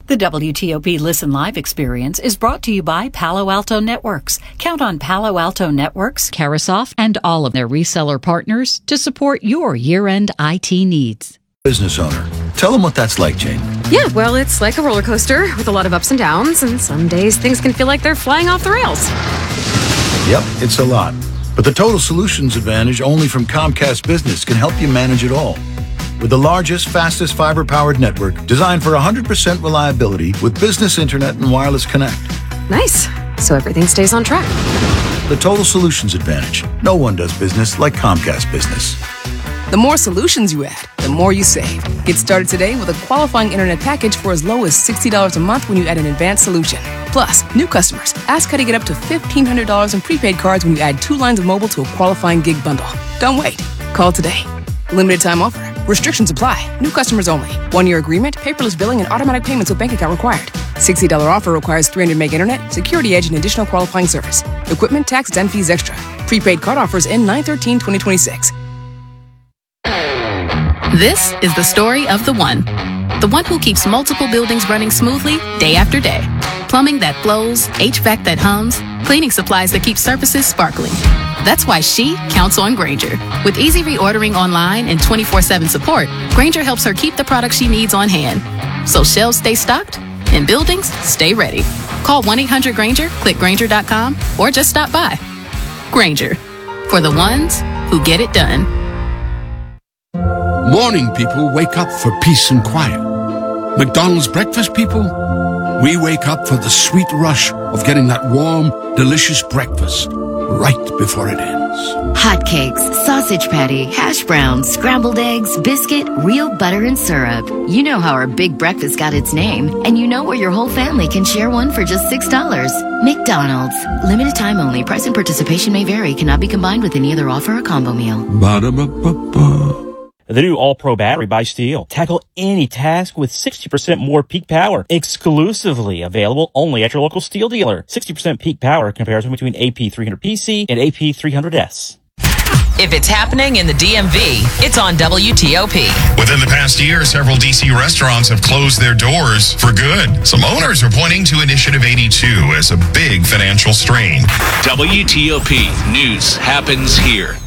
The WTOP Listen Live experience is brought to you by Palo Alto Networks. Count on Palo Alto Networks, Carasoft, and all of their reseller partners to support your year-end IT needs. Business owner. Tell them what that's like, Jane. Yeah, well, it's like a roller coaster with a lot of ups and downs, and some days things can feel like they're flying off the rails. Yep, it's a lot. But the Total Solutions Advantage only from Comcast Business can help you manage it all. With the largest, fastest fiber-powered network designed for 100% reliability with business internet and wireless connect. Nice. So everything stays on track. The Total Solutions Advantage. No one does business like Comcast Business. The more solutions you add, the more you save. Get started today with a qualifying internet package for as low as $60 a month when you add an advanced solution. Plus, new customers, ask how to get up to $1,500 in prepaid cards when you add 2 lines of mobile to a qualifying gig bundle. Don't wait. Call today. Limited time offer. Restrictions apply. New customers only. 1-year agreement, paperless billing, and automatic payments with bank account required. $60 offer requires 300 meg internet, security edge, and additional qualifying service. Equipment, taxes, and fees extra. Prepaid card offers end 9/13/2026. This is the story of the one who keeps multiple buildings running smoothly day after day. Plumbing that flows, HVAC that hums, cleaning supplies that keep surfaces sparkling. That's why she counts on Grainger. With easy reordering online and 24/7 support, Grainger helps her keep the products she needs on hand. So shelves stay stocked and buildings stay ready. Call 1-800-GRAINGER, click Grainger.com, or just stop by. Grainger, for the ones who get it done. Morning people wake up for peace and quiet. McDonald's breakfast people, we wake up for the sweet rush of getting that warm, delicious breakfast right before it ends. Hotcakes, sausage patty, hash browns, scrambled eggs, biscuit, real butter and syrup. You know how our big breakfast got its name, and you know where your whole family can share one for just $6. McDonald's. Limited time only. Price and participation may vary. Cannot be combined with any other offer or combo meal. Ba-da-ba-ba-ba. The new All-Pro battery by Steel. Tackle any task with 60% more peak power. Exclusively available only at your local Steel dealer. 60% peak power comparison between AP300PC and AP300S. If it's happening in the DMV, it's on WTOP. Within the past year, several D.C. restaurants have closed their doors for good. Some owners are pointing to Initiative 82 as a big financial strain. WTOP News happens here.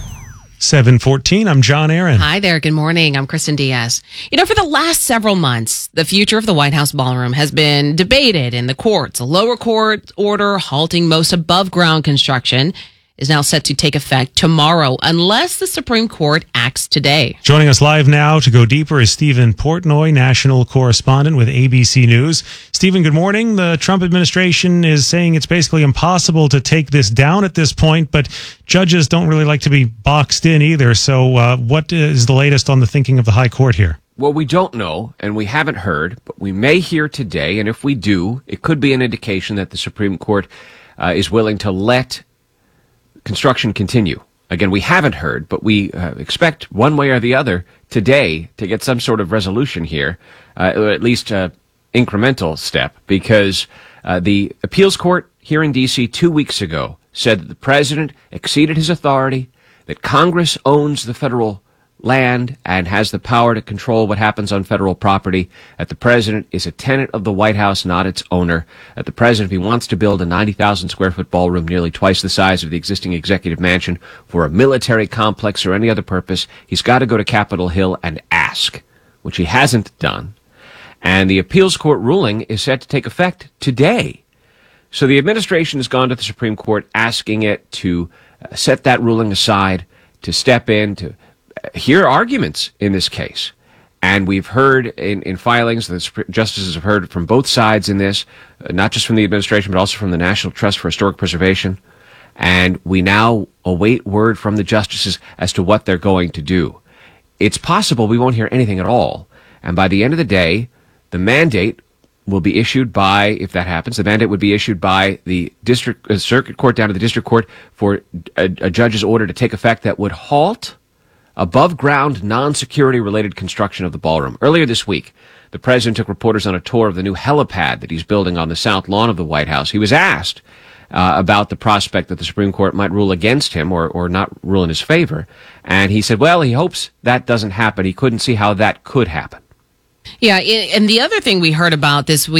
7:14, I'm John Aaron. Hi there, good morning. I'm Kristen Diaz. For the last several months, the future of the White House ballroom has been debated in the courts. A lower court order halting most above-ground construction is now set to take effect tomorrow unless the Supreme Court acts today. Joining us live now to go deeper is Stephen Portnoy, national correspondent with ABC News. Stephen, good morning. The Trump administration is saying it's basically impossible to take this down at this point, but judges don't really like to be boxed in either. So what is the latest on the thinking of the High Court here? Well, we don't know, and we haven't heard, but we may hear today, and if we do, it could be an indication that the Supreme Court is willing to let construction continue. Again, we haven't heard, but we expect one way or the other today to get some sort of resolution here, or at least an incremental step, because the appeals court here in D.C. 2 weeks ago said that the president exceeded his authority, that Congress owns the federal land and has the power to control what happens on federal property, that the president is a tenant of the White House, not its owner, that the president, if he wants to build a 90,000 square foot ballroom nearly twice the size of the existing executive mansion for a military complex or any other purpose, he's got to go to Capitol Hill and ask, which he hasn't done. And the appeals court ruling is set to take effect today. So the administration has gone to the Supreme Court asking it to set that ruling aside, to step in, to hear arguments in this case. And we've heard in filings, the justices have heard from both sides in this, not just from the administration, but also from the National Trust for Historic Preservation. And we now await word from the justices as to what they're going to do. It's possible we won't hear anything at all. And by the end of the day, the mandate will be issued by, if that happens, the mandate would be issued by the circuit court down to the district court for a judge's order to take effect that would halt above-ground, non-security related construction of the ballroom. Earlier this week, the president took reporters on a tour of the new helipad that he's building on the south lawn of the White House. He was asked about the prospect that the Supreme Court might rule against him or not rule in his favor. And he said, well, he hopes that doesn't happen. He couldn't see how that could happen. Yeah, and the other thing we heard about this week